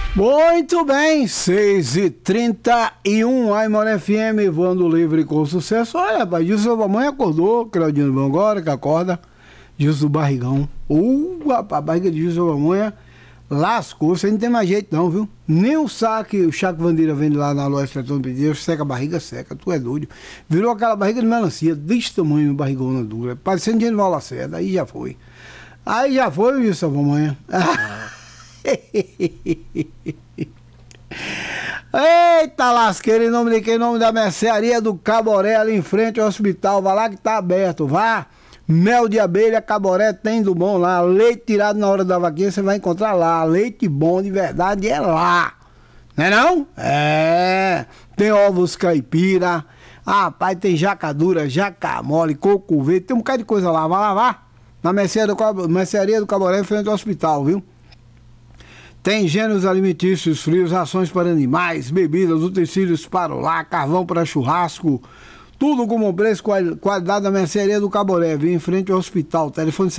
Muito bem, 6h31, Aimoré FM, voando livre com sucesso. Olha, rapaz, Gilson Mamãe acordou, Claudinho Bom agora que acorda, Gilson do Barrigão. Rapaz, a barriga de Gilson Mamãe lascou, você não tem mais jeito não, viu? Nem o Chaco Vandeira vende lá na loja Tratando Pedido, seca a barriga, seca, tu é doido. Virou aquela barriga de melancia, desse tamanho, barrigona dura, parecendo de Genival Lacerda, aí já foi. Aí já foi, Gilson Mamãe. Eita lasqueira, em nome de quem? Em nome da mercearia do Caboré, ali em frente ao hospital. Vá lá que tá aberto, vá. Mel de abelha, Caboré tem do bom lá. Leite tirado na hora da vaquinha, você vai encontrar lá. Leite bom de verdade é lá. Não é não? É. Tem ovos caipira. Rapaz, tem jaca dura, jaca mole, coco verde. Tem um bocado de coisa lá. Vá lá, vá. Na mercearia do Caboré, em frente ao hospital, viu? Tem gêneros alimentícios frios, rações para animais, bebidas, utensílios para o lar, carvão para churrasco, tudo com bom preço, qualidade da mercearia do Caboré, vem em frente ao hospital, telefone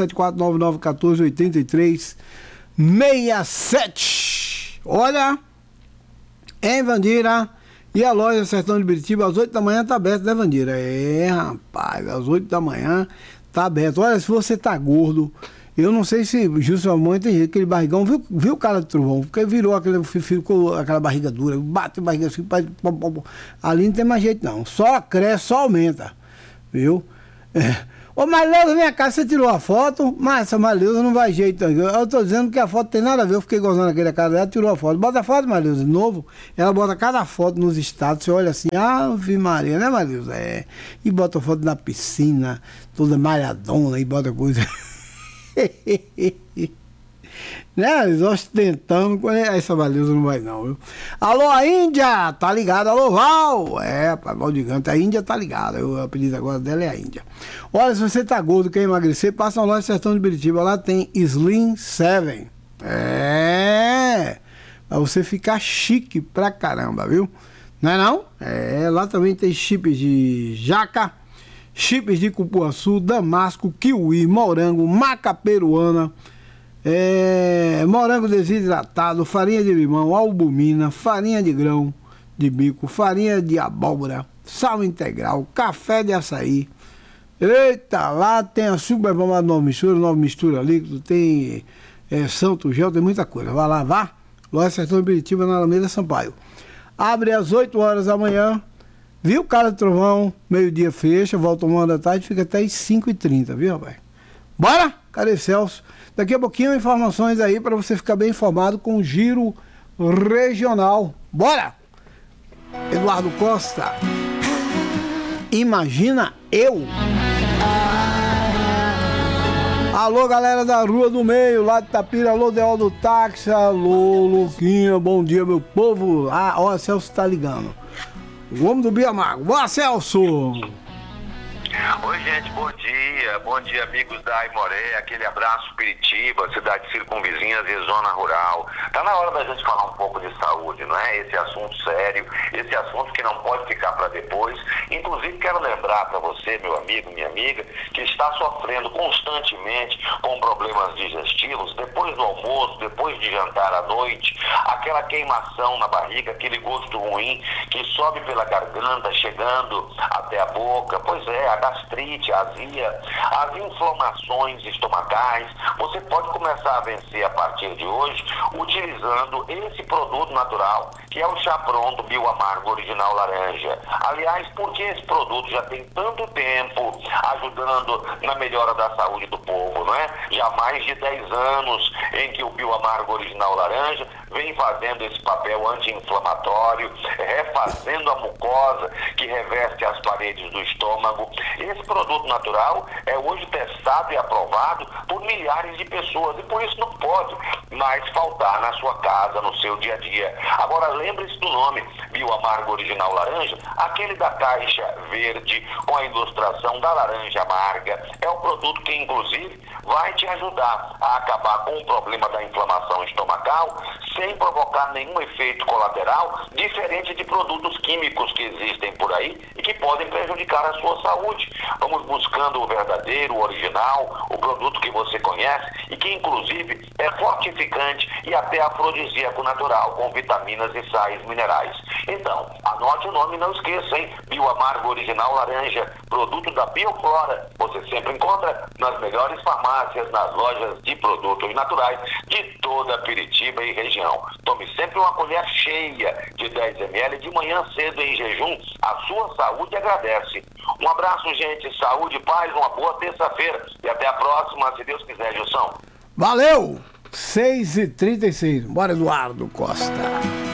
7499148367. Olha, em Vandira, e a loja Sertão de Biritiba, às 8 da manhã tá aberto, né, Vandira? É, rapaz, às 8 da manhã tá aberto. Olha, se você tá gordo, eu não sei se Gilson Mamãe tem jeito, aquele barrigão, viu o cara do trovão, porque virou ficou aquela barriga dura, bate a barriga assim, ali não tem mais jeito não, só cresce, só aumenta, viu? Ô Marileuza, vem cá, você tirou a foto, mas essa Marileuza não vai jeito, eu tô dizendo que a foto tem nada a ver, eu fiquei gozando aquele cara dela, tirou a foto, bota a foto, Marileuza, de novo, ela bota cada foto nos status, você olha assim, Ave Maria, né, Marileuza? E bota a foto na piscina, toda malhadona, e bota coisa... né, eles ostentando, essa Marileuza não vai não, viu? Alô, a Índia, tá ligado? Alô, Val, rapaz, Val de Ganta, a Índia tá ligada, o apelido agora dela é a Índia. Olha, se você tá gordo, quer emagrecer, passa na loja Sertão de Biritiba, lá tem Slim 7, pra você ficar chique pra caramba, viu? Não é não? Lá também tem chips de jaca, chips de cupuaçu, damasco, kiwi, morango, maca peruana, morango desidratado, farinha de limão, albumina, farinha de grão de bico, farinha de abóbora, sal integral, café de açaí. Eita, lá tem açúcar, nova mistura líquido, tem Santo Gel, tem muita coisa. Vai lá, vá. Loja Sertão de Biritiba, na Alameda Sampaio. Abre às 8 horas da manhã. Viu, cara do trovão, meio-dia fecha, volta 1 hora da tarde, fica até as 5h30, viu, rapaz? Bora? Cadê Celso? Daqui a pouquinho informações aí para você ficar bem informado com o Giro Regional. Bora! Eduardo Costa. Imagina eu. Alô, galera da Rua do Meio, lá de Tapira, alô, Deol do Táxi, alô, Luquinha, bom dia, meu povo. Ó, Celso tá ligando. O homem do Biamago. Boa, Celso! Oi, gente, bom dia, amigos da Aimoré, aquele abraço, Piritiba, cidades circunvizinhas e zona rural. Tá na hora da gente falar um pouco de saúde, não é? Esse assunto sério, esse assunto que não pode ficar para depois. Inclusive, quero lembrar para você, meu amigo, minha amiga, que está sofrendo constantemente com problemas digestivos, depois do almoço, depois de jantar à noite, aquela queimação na barriga, aquele gosto ruim que sobe pela garganta, chegando até a boca. Pois é, a gastrite, a azia, as inflamações estomacais, você pode começar a vencer a partir de hoje utilizando esse produto natural, que é o chá pronto Bioamargo Original Laranja. Aliás, por que esse produto já tem tanto tempo ajudando na melhora da saúde do povo, não é? Já há mais de 10 anos em que o Bioamargo Original Laranja vem fazendo esse papel anti-inflamatório, refazendo a mucosa que reveste as paredes do estômago. Esse produto natural é hoje testado e aprovado por milhares de pessoas e por isso não pode mais faltar na sua casa, no seu dia a dia. Agora lembre-se do nome, Bioamargo Original Laranja, aquele da caixa verde com a ilustração da laranja amarga. É um produto que, inclusive, vai te ajudar a acabar com o problema da inflamação estomacal sem provocar nenhum efeito colateral, diferente de produtos químicos que existem por aí e que podem prejudicar a sua saúde. Vamos buscando o verdadeiro, o original, o produto que você conhece e que, inclusive, é fortificante e até afrodisíaco natural, com vitaminas e sais minerais. Então, anote o nome e não esqueça, hein? Bioamargo Original Laranja, produto da Bioflora. Você sempre encontra nas melhores farmácias, nas lojas de produtos naturais de toda Piritiba e região. Tome sempre uma colher cheia de 10 ml de manhã cedo em jejum. A sua saúde agradece. Um abraço, gente. Saúde, paz, uma boa terça-feira. E até a próxima, se Deus quiser, Gilson. Valeu! 6h36. Bora, Eduardo Costa.